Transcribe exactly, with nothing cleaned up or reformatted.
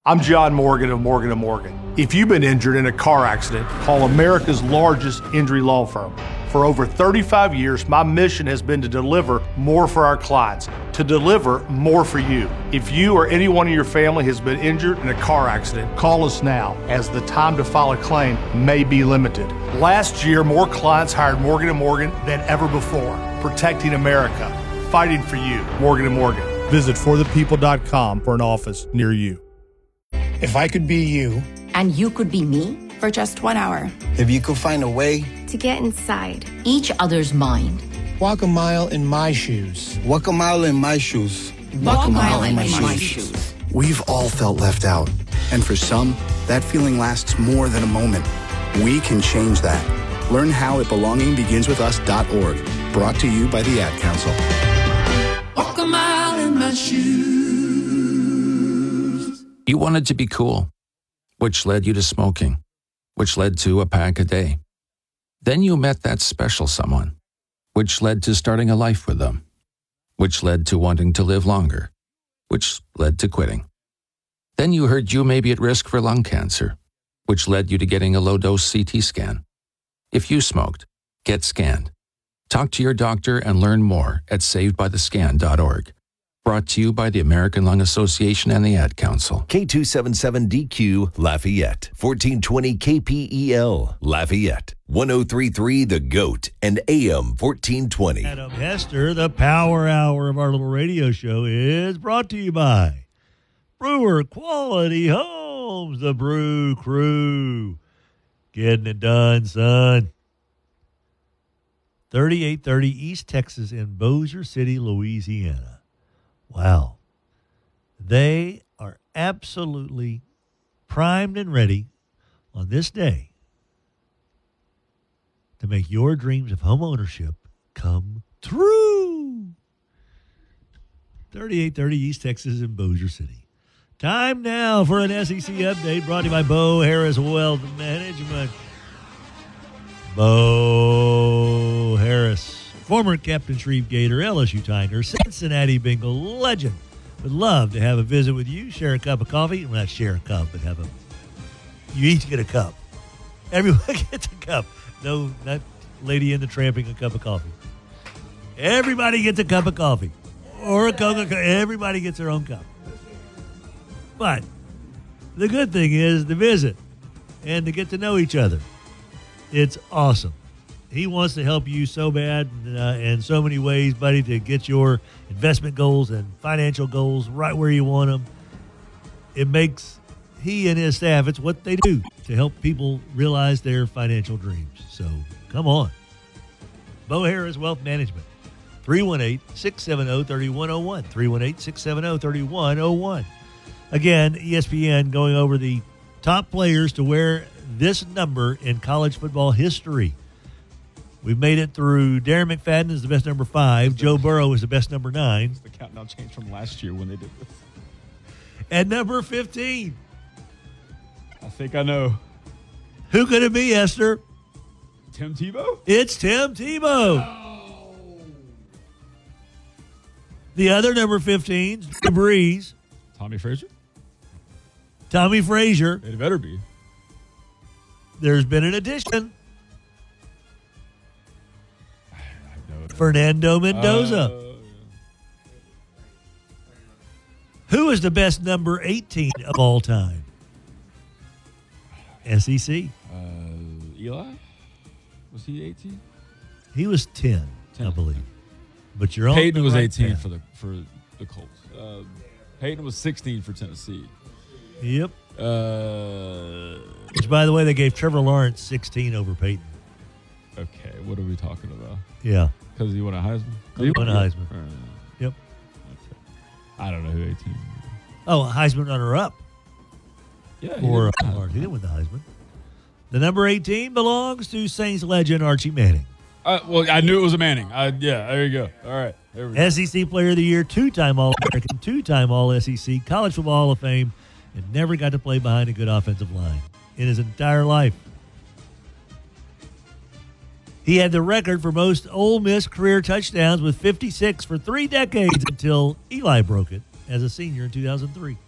I'm John Morgan of Morgan and Morgan. If you've been injured in a car accident, call America's largest injury law firm. For over thirty-five years, my mission has been to deliver more for our clients, to deliver more for you. If you or anyone in your family has been injured in a car accident, call us now, as the time to file a claim may be limited. Last year, more clients hired Morgan and Morgan than ever before, protecting America, fighting for you. Morgan and Morgan. Visit for the people dot com for an office near you. If I could be you. And you could be me. For just one hour. If you could find a way. To get inside each other's mind. Walk a mile in my shoes. Walk a mile in my shoes. Walk, Walk a mile, mile in my, in my shoes. shoes. We've all felt left out. And for some, that feeling lasts more than a moment. We can change that. Learn how at belonging begins with us dot org. Brought to you by the Ad Council. Walk a mile in my shoes. You wanted to be cool, which led you to smoking, which led to a pack a day. Then you met that special someone, which led to starting a life with them, which led to wanting to live longer, which led to quitting. Then you heard you may be at risk for lung cancer, which led you to getting a low-dose C T scan. If you smoked, get scanned. Talk to your doctor and learn more at saved by the scan dot org. Brought to you by the American Lung Association and the Ad Council. K two seventy-seven D Q Lafayette, fourteen twenty K P E L Lafayette, ten thirty-three The Goat, and A M fourteen twenty. Adam Hester, the power hour of our little radio show, is brought to you by Brewer Quality Homes, the Brew Crew. Getting it done, son. thirty-eight thirty East Texas in Bossier City, Louisiana. Wow. They are absolutely primed and ready on this day to make your dreams of home ownership come true. thirty-eight thirty East Texas in Bossier City. Time now for an S E C update brought to you by Bo Harris Wealth Management. Bo Harris. Former Captain Shreve Gator, L S U Tiger, Cincinnati Bengal legend. Would love to have a visit with you, share a cup of coffee. Well, not share a cup, but have a, you each get a cup. Everyone gets a cup. No, not Lady in the Tramping a cup of coffee. Everybody gets a cup of coffee. Or a Coca-Cola. Everybody gets their own cup. But the good thing is the visit and to get to know each other. It's awesome. He wants to help you so bad uh, in so many ways, buddy, to get your investment goals and financial goals right where you want them. It makes he and his staff, it's what they do to help people realize their financial dreams. So come on. Bo Harris Wealth Management, three one eight, six seven zero, three one zero one, three one eight, six seven zero, three one zero one. Again, E S P N going over the top players to wear this number in college football history. We've made it through. Darren McFadden is the best number five. Joe Burrow is the best number nine. The countdown changed from last year when they did this. And number fifteen. I think I know. Who could it be, Esther? Tim Tebow? It's Tim Tebow. Oh. The other number fifteen, Drew Brees. Tommy Frazier? Tommy Frazier. It better be. There's been an addition. Fernando Mendoza. Uh, yeah. Who is the best number eighteen of all time? S E C. Uh, Eli? Was he eighteen? He was ten, ten. I believe. But you're on Peyton was right eighteen path. for the for the Colts. Uh, Peyton was sixteen for Tennessee. Yep. Uh, Which, by the way, they gave Trevor Lawrence sixteen over Peyton. Okay, what are we talking about? Yeah. Because he won a Heisman? He won a Heisman. Uh, yep. Okay. I don't know who eighteen is. Oh, Heisman runner-up. Yeah, Or he, uh, he didn't win the Heisman. The number eighteen belongs to Saints legend Archie Manning. Uh, well, I knew it was a Manning. I, yeah, there you go. All right. There we go. S E C Player of the Year, two-time All-American, two-time All-S E C, College Football Hall of Fame, and never got to play behind a good offensive line in his entire life. He had the record for most Ole Miss career touchdowns with fifty-six for three decades until Eli broke it as a senior in two thousand three.